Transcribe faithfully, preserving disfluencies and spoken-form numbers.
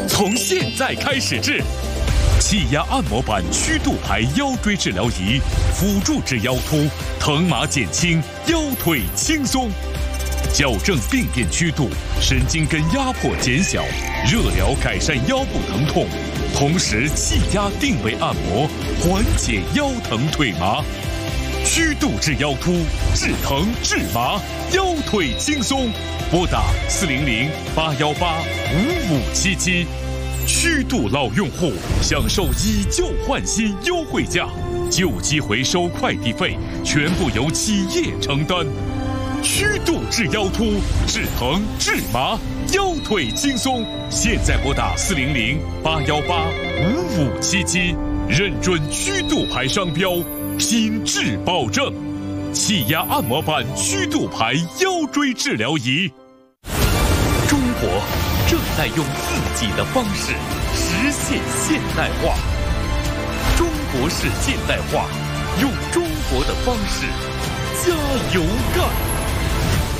从现在开始治。气压按摩板曲度牌腰椎治疗仪，辅助治腰突，疼麻减轻，腰腿轻松。矫正病变曲度，神经根压迫减小，热疗改善腰部疼痛，同时气压定位按摩，缓解腰疼腿麻。曲度治腰突，治疼治麻，腰腿轻松。拨打四零零八幺八五五七七。曲度老用户享受以旧换新优惠价，旧机回收快递费全部由企业承担。曲度治腰突，治疼治麻，腰腿轻松。现在拨打四零零八幺八五五七七，认准曲度牌商标，品质保证。气压按摩板曲度牌腰椎治疗仪。中国正在用自己的方式实现现代化。中国式现代化，用中国的方式加油干！